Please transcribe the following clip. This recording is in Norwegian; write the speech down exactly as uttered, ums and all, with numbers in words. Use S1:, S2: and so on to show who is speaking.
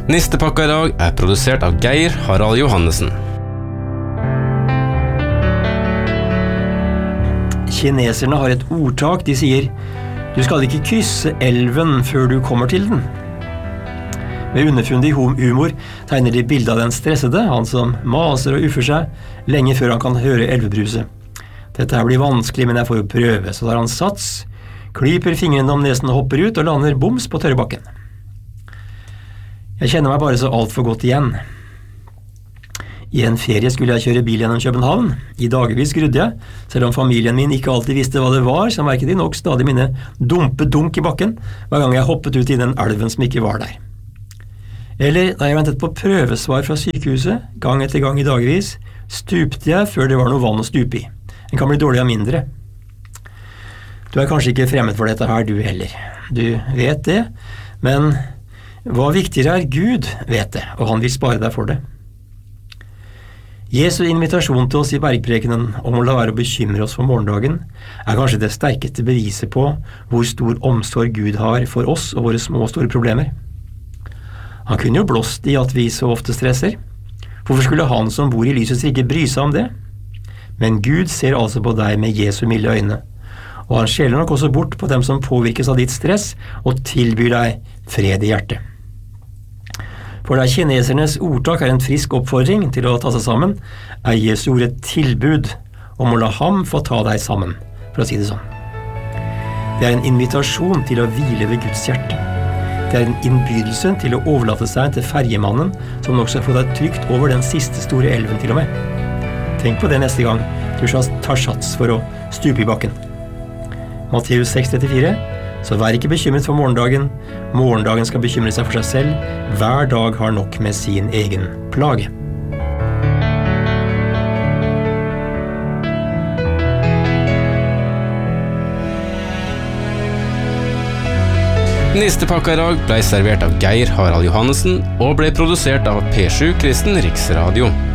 S1: Nistepakka I dag er produsert av Geir Harald Johannessen.
S2: Kineserne har et ordtak, de sier «Du skal ikke krysse elven før du kommer til den». Med underfundig humor tegner de bildet av den stressede, han som maser og uffer seg, lenge før han kan høre elvebruset. Dette her blir vanskelig, men jeg får jo prøve, så tar han sats, klyper fingrene om nesen og hopper ut og lander boms på tørrebakken. Jeg kjenner meg bare så alt for godt igjen. I en ferie skulle jeg kjøre bil gjennom København. I dagvis grudde jeg, selv om familien min ikke alltid visste hva det var, så merket de nok stadig mine dumpe dunk i bakken hver gang jeg hoppet ut I den elven som ikke var der. Eller da jeg ventet på prøvesvar fra sykehuset, gang etter gang I dagvis, stupte jeg før det var noe vann å stupe I. En kan bli dårlig av mindre. Du er kanskje ikke fremmed for dette her, du heller. Du vet det, men hva viktigere er Gud, vet det, og han vil spare deg for det. Jesu invitasjon til oss I bergprekenen om å la være å bekymre oss for morgendagen er kanskje det sterkeste beviset på hvor stor omsorg Gud har for oss og våre små og store problemer. Han kunne jo blåst I at vi så ofte stresser. Hvorfor skulle han som bor I lysets rike bry seg om det? Men Gud ser altså på deg med Jesu milde øyne, og han skjeler nok også bort på dem som påvirkes av ditt stress og tilbyr deg fred I hjertet. For da kinesernes ordtak er en frisk oppfordring til å ta seg sammen, er Jesu ord et tilbud om å la ham få ta deg sammen, for å si det sånn. Det er en invitasjon til å hvile ved Guds hjerte. Det er en innbydelse til å overlate seg til ferjemannen, som nok skal få deg trygt over den siste store elven til og med. Tenk på det neste gang du tar sats for å stupe I bakken. Matteus seks trettifire. Så vær ikke bekymret for morgendagen. Morgendagen skal bekymre seg for seg selv. Hver dag har nok med sin egen plage.
S1: Nistepakka I dag ble servert av Geir Harald Johannessen og ble produsert av P sju Kristen Riksradio.